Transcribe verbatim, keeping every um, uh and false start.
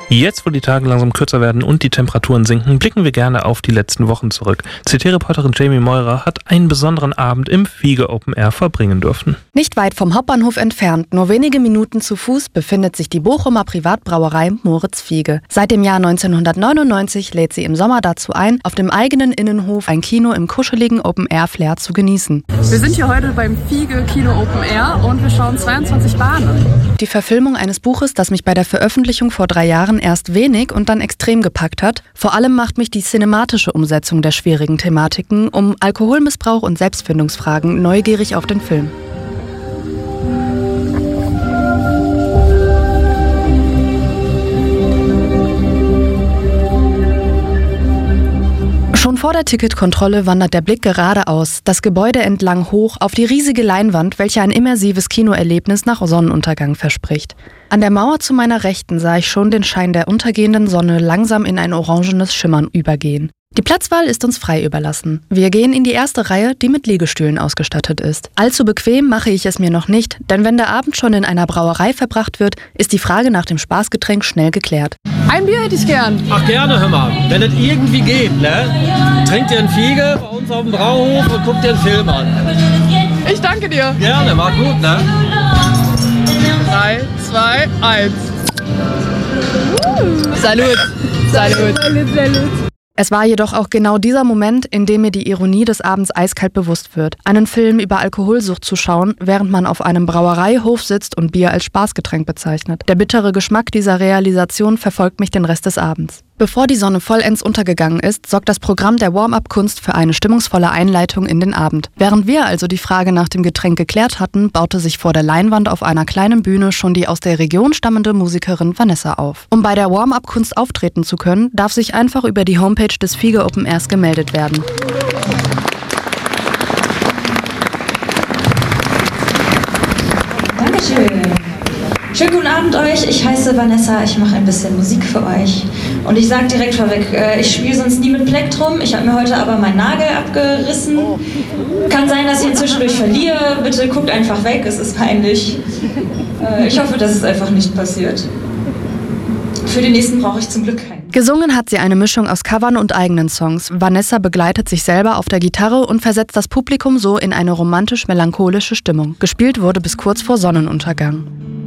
Jetzt, wo die Tage langsam kürzer werden und die Temperaturen sinken, blicken wir gerne auf die letzten Wochen zurück. C T-Reporterin Jamie Meurer hat einen besonderen Abend im Fiege Open Air verbringen dürfen. Nicht weit vom Hauptbahnhof entfernt, nur wenige Minuten zu Fuß, befindet sich die Bochumer Privatbrauerei Moritz Fiege. Seit dem Jahr neunzehnhundertneunundneunzig lädt sie im Sommer dazu ein, auf dem eigenen Innenhof ein Kino im kuscheligen Open-Air-Flair zu genießen. Wir sind hier heute beim Fiege Kino Open Air und wir schauen zweiundzwanzig Bahnen. Die Verfilmung eines Buches, das mich bei der Veröffentlichung vor drei Jahren erst wenig und dann extrem gepackt hat. Vor allem macht mich die cinematische Umsetzung der schwierigen Thematiken um Alkoholmissbrauch und Selbstfindungsfragen neugierig auf den Film. Schon vor der Ticketkontrolle wandert der Blick geradeaus, das Gebäude entlang hoch auf die riesige Leinwand, welche ein immersives Kinoerlebnis nach Sonnenuntergang verspricht. An der Mauer zu meiner Rechten sah ich schon den Schein der untergehenden Sonne langsam in ein orangenes Schimmern übergehen. Die Platzwahl ist uns frei überlassen. Wir gehen in die erste Reihe, die mit Liegestühlen ausgestattet ist. Allzu bequem mache ich es mir noch nicht, denn wenn der Abend schon in einer Brauerei verbracht wird, ist die Frage nach dem Spaßgetränk schnell geklärt. Ein Bier hätte ich gern. Ach gerne, hör mal. Wenn es irgendwie geht, ne? Trinkt ihr einen Fiege bei uns auf dem Brauhof und guckt dir einen Film an. Ich danke dir. Gerne, mach gut, ne? drei, zwei, eins. Salut. Salut. Salut, salut. Es war jedoch auch genau dieser Moment, in dem mir die Ironie des Abends eiskalt bewusst wird. Einen Film über Alkoholsucht zu schauen, während man auf einem Brauereihof sitzt und Bier als Spaßgetränk bezeichnet. Der bittere Geschmack dieser Realisation verfolgt mich den Rest des Abends. Bevor die Sonne vollends untergegangen ist, sorgt das Programm der Warm-Up-Kunst für eine stimmungsvolle Einleitung in den Abend. Während wir also die Frage nach dem Getränk geklärt hatten, baute sich vor der Leinwand auf einer kleinen Bühne schon die aus der Region stammende Musikerin Vanessa auf. Um bei der Warm-Up-Kunst auftreten zu können, darf sich einfach über die Homepage des Fiege Open Airs gemeldet werden. Dankeschön. Schönen guten Abend euch, ich heiße Vanessa, ich mache ein bisschen Musik für euch. Und ich sage direkt vorweg, ich spiele sonst nie mit Plektrum, ich habe mir heute aber meinen Nagel abgerissen. Kann sein, dass ich ihn zwischendurch verliere, bitte guckt einfach weg, es ist peinlich. Ich hoffe, dass es einfach nicht passiert. Für den nächsten brauche ich zum Glück keinen. Gesungen hat sie eine Mischung aus Covern und eigenen Songs. Vanessa begleitet sich selber auf der Gitarre und versetzt das Publikum so in eine romantisch-melancholische Stimmung. Gespielt wurde bis kurz vor Sonnenuntergang.